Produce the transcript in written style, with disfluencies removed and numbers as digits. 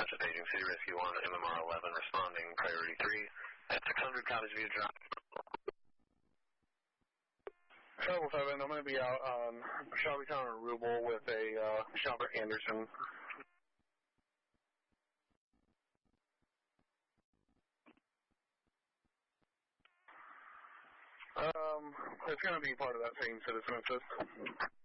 That's a paging City Rescue 1, MMR 11, responding, priority 3. At 600, copies via drop. Travel 7, I'm going to be out on Shelby Town and Rubel with a Shopper Anderson. It's going to be part of that same citizen assist.